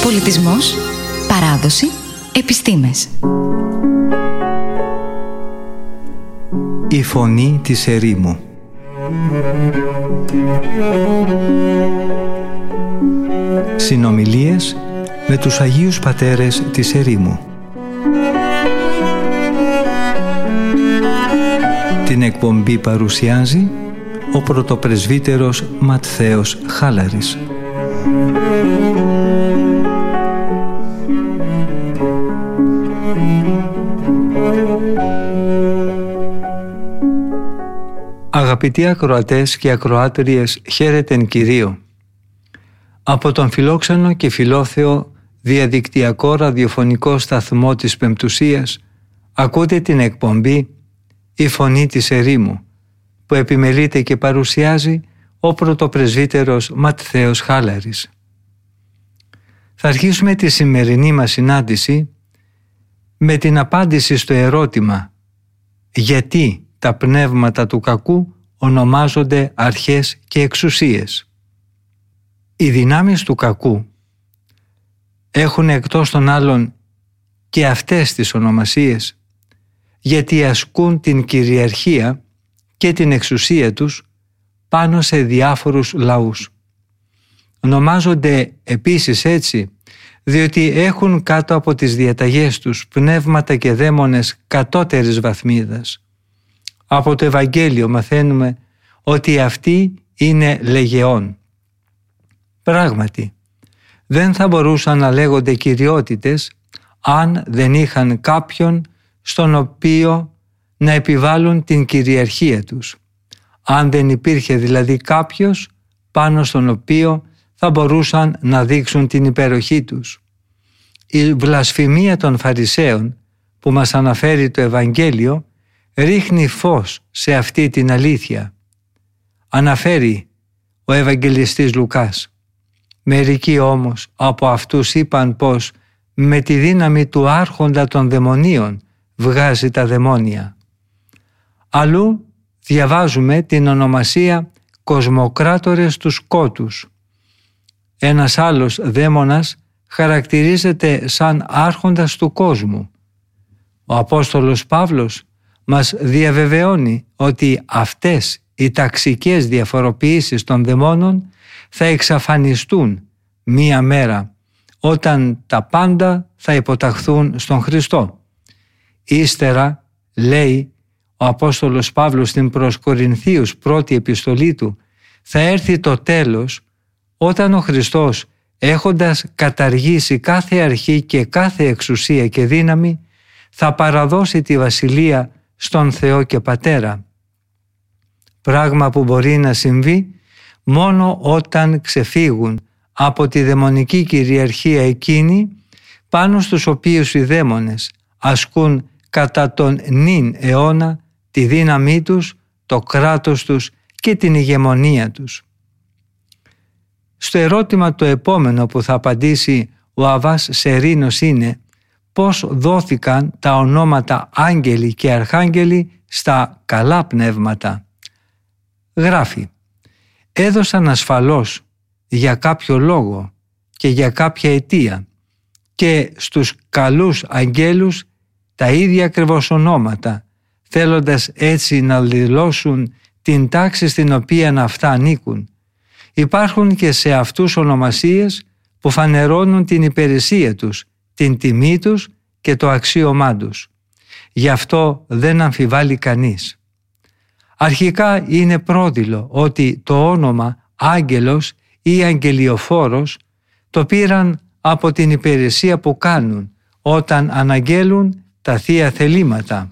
Πολιτισμός, παράδοση, επιστήμες. Η φωνή της ερήμου. Συνομιλίες με τους Αγίους Πατέρες της ερήμου. Την εκπομπή παρουσιάζει ο πρωτοπρεσβύτερος Ματθαίος Χάλαρης. Αγαπητοί ακροατές και ακροάτριες, χαίρετεν Κυρίω. Από τον φιλόξενο και φιλόθεο διαδικτυακό ραδιοφωνικό σταθμό της Πεμπτουσίας ακούτε την εκπομπή «Η Φωνή της Ερήμου», που επιμελείται και παρουσιάζει ο πρωτοπρεσβύτερος Ματθαίος Χάλαρης. Θα αρχίσουμε τη σημερινή μας συνάντηση με την απάντηση στο ερώτημα «Γιατί τα πνεύματα του κακού ονομάζονται αρχές και εξουσίες?» Οι δυνάμεις του κακού έχουν εκτός των άλλων και αυτές τις ονομασίες, γιατί ασκούν την κυριαρχία και την εξουσία τους πάνω σε διάφορους λαούς. Ονομάζονται επίσης έτσι διότι έχουν κάτω από τις διαταγές τους πνεύματα και δαίμονες κατώτερης βαθμίδας. Από το Ευαγγέλιο μαθαίνουμε ότι αυτοί είναι λεγεών. Πράγματι, δεν θα μπορούσαν να λέγονται κυριότητες αν δεν είχαν κάποιον στον οποίο να επιβάλλουν την κυριαρχία τους. Αν δεν υπήρχε δηλαδή κάποιος πάνω στον οποίο θα μπορούσαν να δείξουν την υπεροχή τους. Η βλασφημία των Φαρισαίων που μας αναφέρει το Ευαγγέλιο ρίχνει φως σε αυτή την αλήθεια. Αναφέρει ο Ευαγγελιστής Λουκάς. Μερικοί όμως από αυτούς είπαν πως με τη δύναμη του άρχοντα των δαιμονίων βγάζει τα δαιμόνια. Αλλού διαβάζουμε την ονομασία κοσμοκράτορες του σκότους. Ένας άλλος δαίμονας χαρακτηρίζεται σαν άρχοντας του κόσμου. Ο Απόστολος Παύλος μας διαβεβαιώνει ότι αυτές οι ταξικές διαφοροποιήσεις των δαιμόνων θα εξαφανιστούν μία μέρα όταν τα πάντα θα υποταχθούν στον Χριστό. Ύστερα, λέει ο Απόστολος Παύλος στην προς Κορινθίους πρώτη επιστολή του, θα έρθει το τέλος όταν ο Χριστός, έχοντας καταργήσει κάθε αρχή και κάθε εξουσία και δύναμη, θα παραδώσει τη βασιλεία στον Θεό και Πατέρα. Πράγμα που μπορεί να συμβεί μόνο όταν ξεφύγουν από τη δαιμονική κυριαρχία εκείνη πάνω στους οποίους οι δαίμονες ασκούν κατά τον νυν αιώνα τη δύναμή τους, το κράτος τους και την ηγεμονία τους. Στο ερώτημα το επόμενο που θα απαντήσει ο Αββάς Σερίνος είναι πώς δόθηκαν τα ονόματα άγγελοι και αρχάγγελοι στα καλά πνεύματα. Γράφει: έδωσαν ασφαλώς για κάποιο λόγο και για κάποια αιτία και στους καλούς αγγέλους τα ίδια ακριβώς ονόματα, θέλοντας έτσι να δηλώσουν την τάξη στην οποία αυτά ανήκουν. Υπάρχουν και σε αυτούς ονομασίες που φανερώνουν την υπηρεσία τους, την τιμή τους και το αξίωμά τους. Γι' αυτό δεν αμφιβάλλει κανείς. Αρχικά είναι πρόδειλο ότι το όνομα άγγελος ή αγγελιοφόρος το πήραν από την υπηρεσία που κάνουν όταν αναγγέλουν τα θεία θελήματα.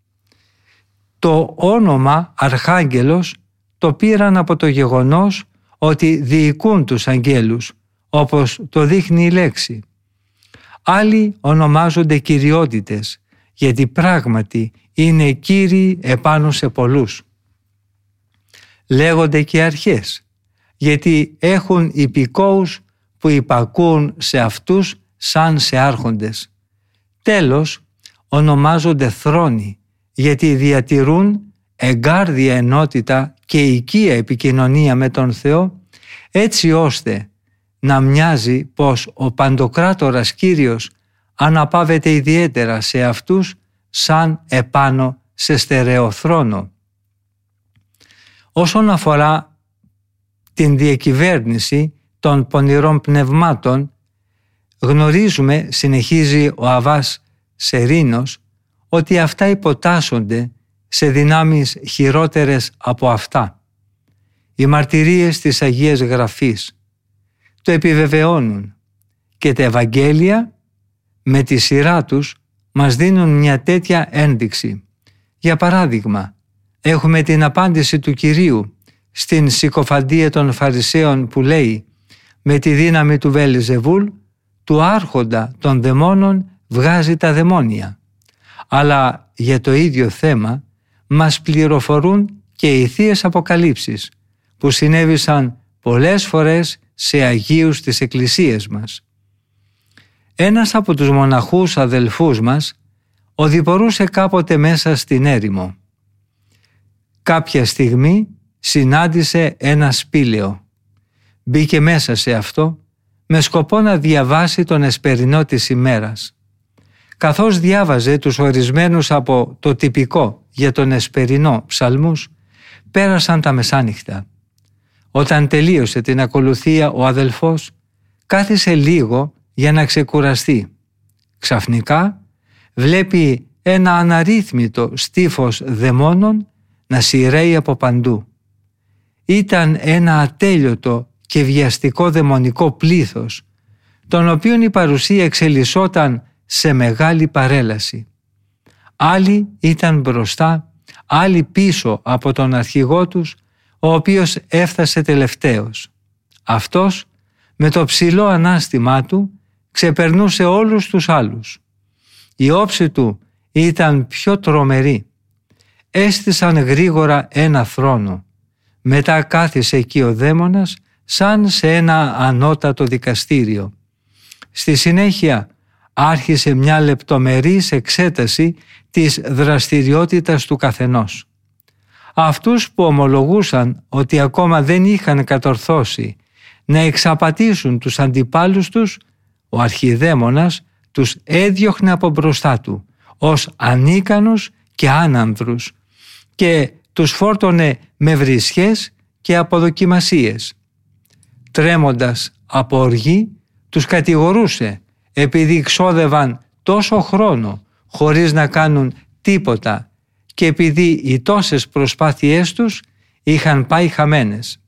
Το όνομα αρχάγγελος το πήραν από το γεγονός ότι διοικούν τους αγγέλους, όπως το δείχνει η λέξη. Άλλοι ονομάζονται κυριότητες, γιατί πράγματι είναι κύριοι επάνω σε πολλούς. Λέγονται και αρχές, γιατί έχουν υπηκόους που υπακούν σε αυτούς σαν σε άρχοντες. Τέλος, ονομάζονται θρόνοι, γιατί διατηρούν εγκάρδια ενότητα και οικία επικοινωνία με τον Θεό, έτσι ώστε να μοιάζει πως ο Παντοκράτορας Κύριος αναπαύεται ιδιαίτερα σε αυτούς σαν επάνω σε στερεοθρόνο. Όσον αφορά την διακυβέρνηση των πονηρών πνευμάτων, γνωρίζουμε, συνεχίζει ο Αββάς Σερίνος, ότι αυτά υποτάσσονται σε δυνάμεις χειρότερες από αυτά. Οι μαρτυρίες της Αγίας Γραφής το επιβεβαιώνουν και τα Ευαγγέλια με τη σειρά τους μας δίνουν μια τέτοια ένδειξη. Για παράδειγμα, έχουμε την απάντηση του Κυρίου στην συκοφαντία των Φαρισαίων που λέει «Με τη δύναμη του Βελζεβούλ, του άρχοντα των δαιμόνων βγάζει τα δαιμόνια». Αλλά για το ίδιο θέμα μας πληροφορούν και οι Θείες Αποκαλύψεις που συνέβησαν πολλές φορές σε Αγίους της Εκκλησίας μας. Ένας από τους μοναχούς αδελφούς μας οδηπορούσε κάποτε μέσα στην έρημο. Κάποια στιγμή συνάντησε ένα σπήλαιο. Μπήκε μέσα σε αυτό με σκοπό να διαβάσει τον εσπερινό της ημέρας. Καθώς διάβαζε τους ορισμένους από το τυπικό για τον εσπερινό ψαλμούς, πέρασαν τα μεσάνυχτα. Όταν τελείωσε την ακολουθία ο αδελφός, κάθισε λίγο για να ξεκουραστεί. Ξαφνικά βλέπει ένα αναρρύθμιτο στίφος δαιμόνων να σειραίει από παντού. Ήταν ένα ατέλειωτο και βιαστικό δαιμονικό πλήθος, τον οποίον η παρουσία εξελισσόταν σε μεγάλη παρέλαση. Άλλοι ήταν μπροστά, άλλοι πίσω από τον αρχηγό τους, ο οποίος έφτασε τελευταίος. Αυτός με το ψηλό ανάστημά του ξεπερνούσε όλους τους άλλους. Η όψη του ήταν πιο τρομερή. Έστησαν γρήγορα ένα θρόνο. Μετά κάθισε εκεί ο δαίμονας σαν σε ένα ανώτατο δικαστήριο. Στη συνέχεια άρχισε μια λεπτομερής εξέταση της δραστηριότητας του καθενός. Αυτούς που ομολογούσαν ότι ακόμα δεν είχαν κατορθώσει να εξαπατήσουν τους αντιπάλους τους, ο αρχιδαίμονας τους έδιωχνε από μπροστά του ως ανίκανους και άνανδρους και τους φόρτωνε με βρισχές και αποδοκιμασίες. Τρέμοντας από οργή, τους κατηγορούσε επειδή ξόδευαν τόσο χρόνο χωρίς να κάνουν τίποτα και επειδή οι τόσες προσπάθειές τους είχαν πάει χαμένες.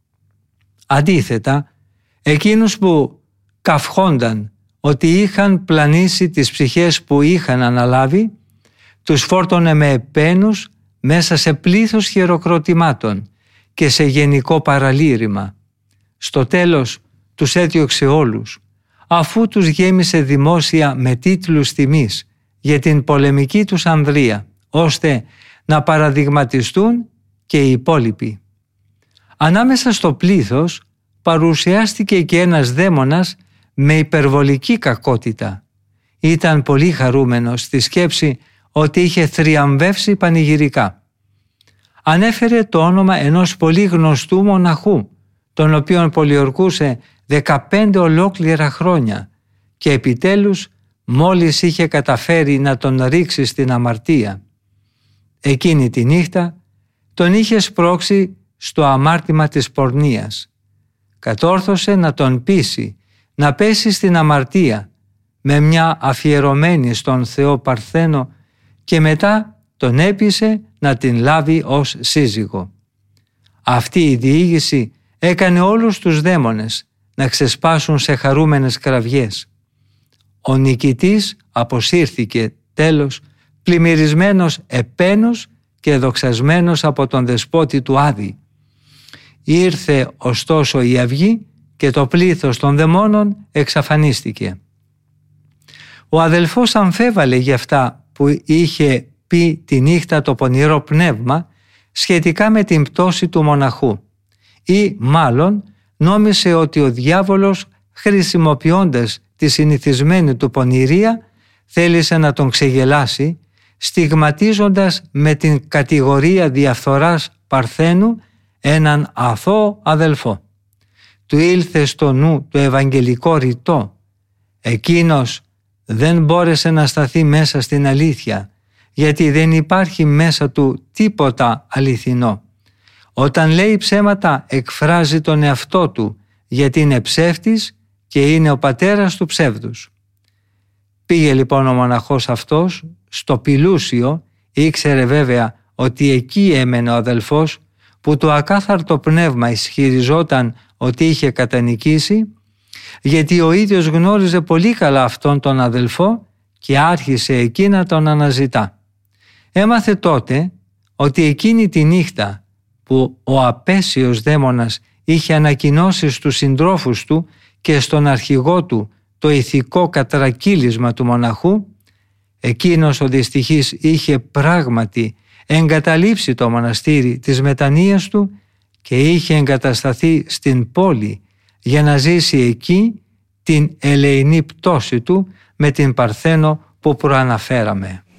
Αντίθετα, εκείνους που καυχόνταν ότι είχαν πλανήσει τις ψυχές που είχαν αναλάβει, τους φόρτωνε με επένους μέσα σε πλήθος χειροκροτημάτων και σε γενικό παραλήρημα. Στο τέλος τους έδιωξε όλους, αφού τους γέμισε δημόσια με τίτλους τιμής για την πολεμική τους ανδρεία, ώστε να παραδειγματιστούν και οι υπόλοιποι. Ανάμεσα στο πλήθος παρουσιάστηκε και ένας δαίμονας με υπερβολική κακότητα. Ήταν πολύ χαρούμενος στη σκέψη ότι είχε θριαμβεύσει πανηγυρικά. Ανέφερε το όνομα ενός πολύ γνωστού μοναχού, τον οποίον πολιορκούσε 15 ολόκληρα χρόνια και επιτέλους μόλις είχε καταφέρει να τον ρίξει στην αμαρτία. Εκείνη τη νύχτα τον είχε σπρώξει στο αμάρτημα της πορνείας. Κατόρθωσε να τον πείσει να πέσει στην αμαρτία με μια αφιερωμένη στον Θεό Παρθένο και μετά τον έπεισε να την λάβει ως σύζυγο. Αυτή η διήγηση έκανε όλους τους δαίμονες να ξεσπάσουν σε χαρούμενες κραυγές. Ο νικητής αποσύρθηκε τέλος πλημμυρισμένος επένους και δοξασμένος από τον δεσπότη του Άδη. Ήρθε ωστόσο η αυγή και το πλήθος των δαιμόνων εξαφανίστηκε. Ο αδελφός αμφέβαλε για αυτά που είχε πει τη νύχτα το πονηρό πνεύμα σχετικά με την πτώση του μοναχού ή μάλλον νόμισε ότι ο διάβολος, χρησιμοποιώντας τη συνηθισμένη του πονηρία, θέλησε να τον ξεγελάσει, στιγματίζοντας με την κατηγορία διαφθοράς Παρθένου έναν αθώο αδελφό. του ήλθε στο νου το ευαγγελικό ρητό. Εκείνος δεν μπόρεσε να σταθεί μέσα στην αλήθεια, γιατί δεν υπάρχει μέσα του τίποτα αληθινό. Όταν λέει ψέματα εκφράζει τον εαυτό του, γιατί είναι ψεύτης και είναι ο πατέρας του ψεύδους. Πήγε λοιπόν ο μοναχός αυτός στο Πηλούσιο, ήξερε βέβαια ότι εκεί έμενε ο αδελφός που το ακάθαρτο πνεύμα ισχυριζόταν ότι είχε κατανικήσει, γιατί ο ίδιος γνώριζε πολύ καλά αυτόν τον αδελφό και άρχισε εκεί να τον αναζητά. Έμαθε τότε ότι εκείνη τη νύχτα που ο απέσιος δαίμονας είχε ανακοινώσει στους συντρόφους του και στον αρχηγό του το ηθικό κατρακύλισμα του μοναχού, εκείνος ο δυστυχής είχε πράγματι εγκαταλείψει το μοναστήρι της μετανοίας του και είχε εγκατασταθεί στην πόλη για να ζήσει εκεί την ελεηνή πτώση του με την Παρθένο που προαναφέραμε.